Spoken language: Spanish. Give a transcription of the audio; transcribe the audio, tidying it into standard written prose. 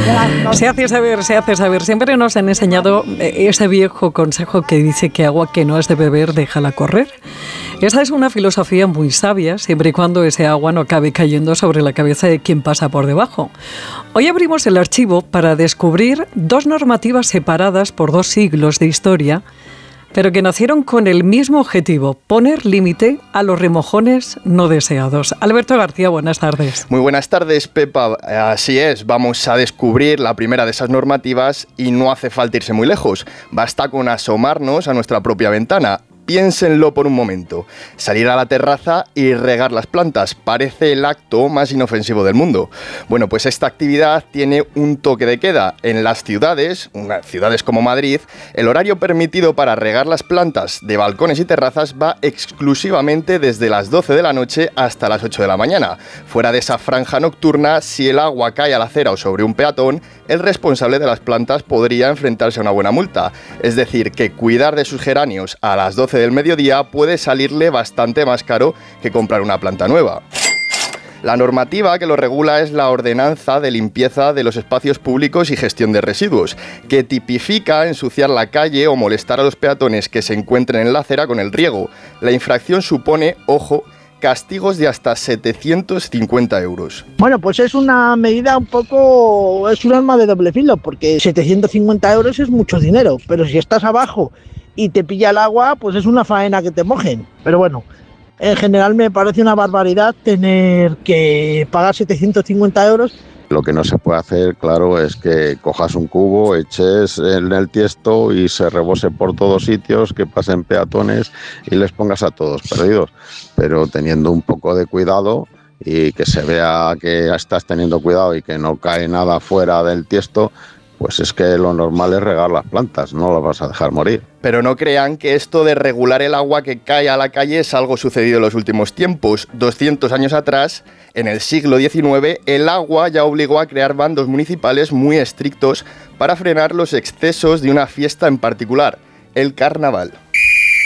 Se hace saber, se hace saber. Siempre nos han enseñado ese viejo consejo que dice que agua que no has de beber, déjala correr. Esa es una filosofía muy sabia, siempre y cuando ese agua no acabe cayendo sobre la cabeza de quien pasa por debajo. Hoy abrimos el archivo para descubrir dos normativas separadas por 2 siglos de historia, pero que nacieron con el mismo objetivo, poner límite a los remojones no deseados. Alberto García, buenas tardes. Muy buenas tardes, Pepa. Así es, vamos a descubrir la primera de esas normativas y no hace falta irse muy lejos. Basta con asomarnos a nuestra propia ventana. Piénsenlo por un momento. Salir a la terraza y regar las plantas parece el acto más inofensivo del mundo. Bueno, pues esta actividad tiene un toque de queda. En las ciudades como Madrid, el horario permitido para regar las plantas de balcones y terrazas va exclusivamente desde las 12 de la noche hasta las 8 de la mañana. Fuera de esa franja nocturna, si el agua cae a la acera o sobre un peatón, el responsable de las plantas podría enfrentarse a una buena multa. Es decir, que cuidar de sus geranios a las 12 del mediodía puede salirle bastante más caro que comprar una planta nueva. La normativa que lo regula es la Ordenanza de Limpieza de los Espacios Públicos y Gestión de Residuos, que tipifica ensuciar la calle o molestar a los peatones que se encuentren en la acera con el riego. La infracción supone, ojo, castigos de hasta 750 euros. Bueno, pues es una medida es un arma de doble filo, porque 750 euros es mucho dinero, pero si estás abajo y te pilla el agua, pues es una faena que te mojen. Pero bueno, en general me parece una barbaridad tener que pagar 750 euros. Lo que no se puede hacer, claro, es que cojas un cubo, eches en el tiesto y se rebose por todos sitios, que pasen peatones y les pongas a todos perdidos. Pero teniendo un poco de cuidado y que se vea que estás teniendo cuidado y que no cae nada fuera del tiesto, pues es que lo normal es regar las plantas, no las vas a dejar morir. Pero no crean que esto de regular el agua que cae a la calle es algo sucedido en los últimos tiempos. 200 años atrás, en el siglo XIX, el agua ya obligó a crear bandos municipales muy estrictos para frenar los excesos de una fiesta en particular, el carnaval.